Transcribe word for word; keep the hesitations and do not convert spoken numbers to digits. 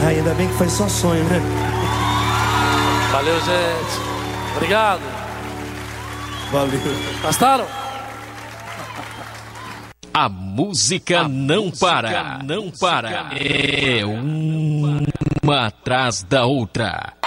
Ainda bem que foi só sonho, né? Valeu, gente. Obrigado. Valeu. Gostaram? A música A não música para, não para. É uma atrás da outra.